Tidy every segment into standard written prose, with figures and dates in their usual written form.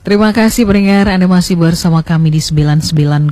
Terima kasih pendengar, Anda masih bersama kami di 99,2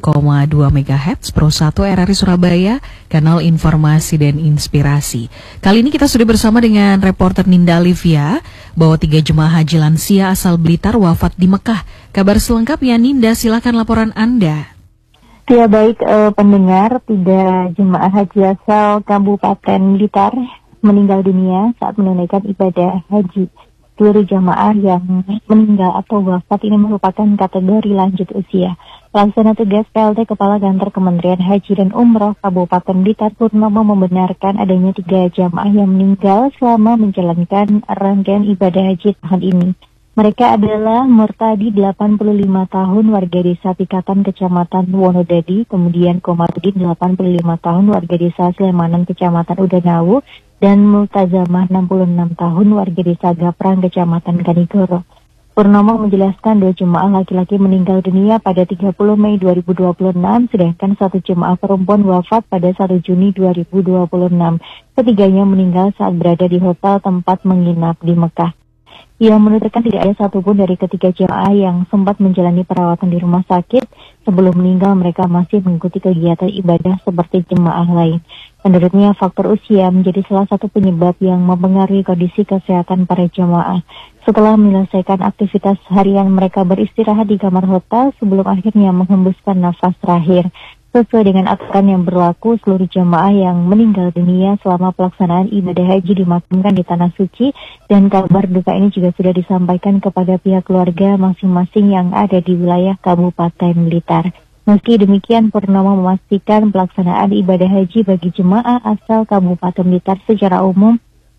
MHz Pro 1 RRI Surabaya, kanal informasi dan inspirasi. Kali ini kita sudah bersama dengan reporter Ninda Alivia, bahwa 3 jemaah haji lansia asal Blitar wafat di Mekah. Kabar selengkapnya Ninda, silakan laporan Anda. Ya baik pendengar, 3 jemaah haji asal Kabupaten Blitar meninggal dunia saat menunaikan ibadah haji. Seluruh jamaah yang meninggal atau wafat ini merupakan kategori lanjut usia. Pelaksana tugas PLT Kepala Kantor Kementerian Haji dan Umroh Kabupaten Blitar Purnomo membenarkan adanya 3 jamaah yang meninggal selama menjalankan rangkaian ibadah haji tahun ini. Mereka adalah Murtadi 85 tahun warga desa Pikatan Kecamatan Wonodadi, kemudian Komarudin 85 tahun warga desa Slemanan Kecamatan Udanawu, dan Multazamah 66 tahun warga desa Gaprang Kecamatan Kanigoro. Purnomo menjelaskan 2 jemaah laki-laki meninggal dunia pada 30 Mei 2026, sedangkan 1 jemaah perempuan wafat pada 1 Juni 2026. Ketiganya meninggal saat berada di hotel tempat menginap di Mekah. Ia menuturkan tidak ada satupun dari ketiga jemaah yang sempat menjalani perawatan di rumah sakit. Sebelum meninggal mereka masih mengikuti kegiatan ibadah seperti jemaah lain. Menurutnya faktor usia menjadi salah satu penyebab yang mempengaruhi kondisi kesehatan para jemaah. Setelah menyelesaikan aktivitas harian mereka beristirahat di kamar hotel sebelum akhirnya menghembuskan nafas terakhir. Sesuai dengan aturan yang berlaku, seluruh jamaah yang meninggal dunia selama pelaksanaan ibadah haji dimakamkan di Tanah Suci, dan kabar duka ini juga sudah disampaikan kepada pihak keluarga masing-masing yang ada di wilayah Kabupaten Blitar. Meski demikian, Purnomo memastikan pelaksanaan ibadah haji bagi jemaah asal Kabupaten Blitar secara umum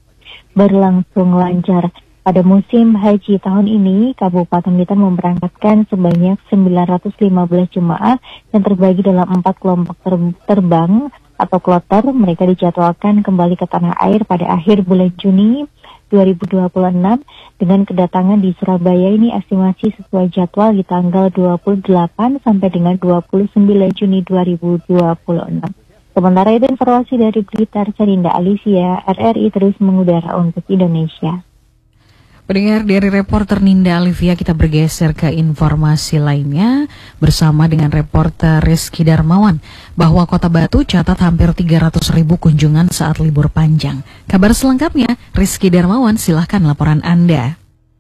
berlangsung lancar. Pada musim haji tahun ini, Kabupaten Blitar memberangkatkan sebanyak 915 jemaah yang terbagi dalam 4 kelompok terbang atau kloter. Mereka dijadwalkan kembali ke tanah air pada akhir bulan Juni 2026 dengan kedatangan di Surabaya ini estimasi sesuai jadwal di tanggal 28 sampai dengan 29 Juni 2026. Sementara itu informasi dari Blitar, saya Ninda Alivia, RRI terus mengudara untuk Indonesia. Pendengar, dari reporter Ninda Alivia kita bergeser ke informasi lainnya bersama dengan reporter Rizky Darmawan, bahwa Kota Batu catat hampir 300.000 kunjungan saat libur panjang. Kabar selengkapnya, Rizky Darmawan, silahkan laporan Anda.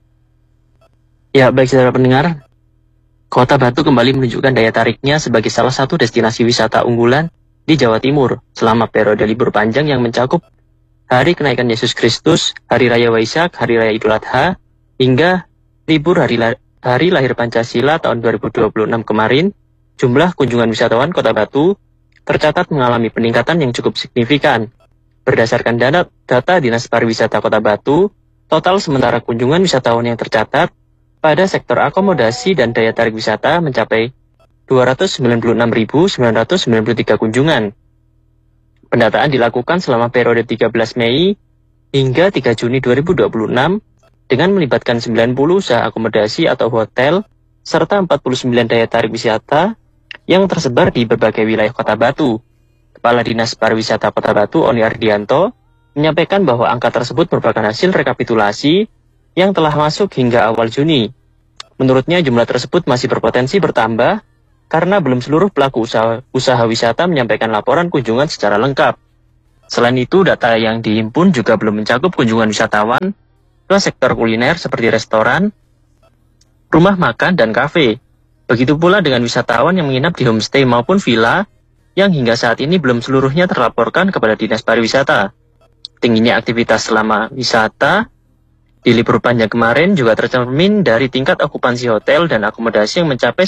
Ya, baik saudara pendengar, Kota Batu kembali menunjukkan daya tariknya sebagai salah satu destinasi wisata unggulan di Jawa Timur selama periode libur panjang yang mencakup Hari Kenaikan Yesus Kristus, Hari Raya Waisak, Hari Raya Idul Adha, hingga libur Hari Lahir Pancasila tahun 2026 kemarin. Jumlah kunjungan wisatawan Kota Batu tercatat mengalami peningkatan yang cukup signifikan. Berdasarkan data Dinas Pariwisata Kota Batu, total sementara kunjungan wisatawan yang tercatat pada sektor akomodasi dan daya tarik wisata mencapai 296.993 kunjungan. Pendataan dilakukan selama periode 13 Mei hingga 3 Juni 2026 dengan melibatkan 90 usaha akomodasi atau hotel serta 49 daya tarik wisata yang tersebar di berbagai wilayah Kota Batu. Kepala Dinas Pariwisata Kota Batu, Oni Ardianto, menyampaikan bahwa angka tersebut merupakan hasil rekapitulasi yang telah masuk hingga awal Juni. Menurutnya jumlah tersebut masih berpotensi bertambah karena belum seluruh pelaku usaha wisata menyampaikan laporan kunjungan secara lengkap. Selain itu, data yang dihimpun juga belum mencakup kunjungan wisatawan ke sektor kuliner seperti restoran, rumah makan, dan kafe. Begitu pula dengan wisatawan yang menginap di homestay maupun villa yang hingga saat ini belum seluruhnya terlaporkan kepada Dinas Pariwisata. Tingginya aktivitas selama wisata di libur panjang kemarin juga tercermin dari tingkat okupansi hotel dan akomodasi yang mencapai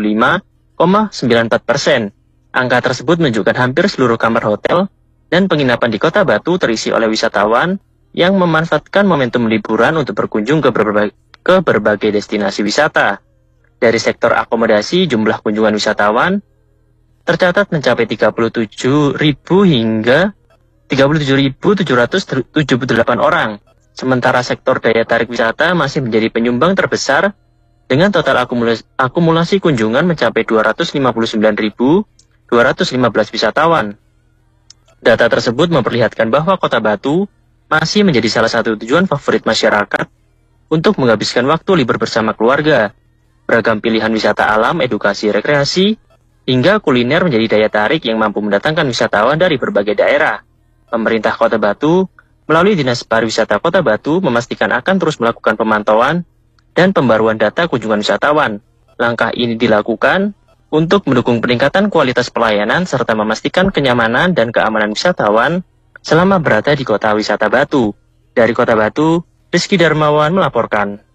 95,94%. Angka tersebut menunjukkan hampir seluruh kamar hotel dan penginapan di Kota Batu terisi oleh wisatawan yang memanfaatkan momentum liburan untuk berkunjung ke berbagai destinasi wisata. Dari sektor akomodasi, jumlah kunjungan wisatawan tercatat mencapai 37.000 hingga 37.778 orang. Sementara sektor daya tarik wisata masih menjadi penyumbang terbesar dengan total akumulasi kunjungan mencapai 259.215 wisatawan. Data tersebut memperlihatkan bahwa Kota Batu masih menjadi salah satu tujuan favorit masyarakat untuk menghabiskan waktu libur bersama keluarga. Beragam pilihan wisata alam, edukasi, rekreasi, hingga kuliner menjadi daya tarik yang mampu mendatangkan wisatawan dari berbagai daerah. Pemerintah Kota Batu melalui Dinas Pariwisata Kota Batu memastikan akan terus melakukan pemantauan dan pembaruan data kunjungan wisatawan. Langkah ini dilakukan untuk mendukung peningkatan kualitas pelayanan serta memastikan kenyamanan dan keamanan wisatawan selama berada di Kota Wisata Batu. Dari Kota Batu, Rizky Darmawan melaporkan.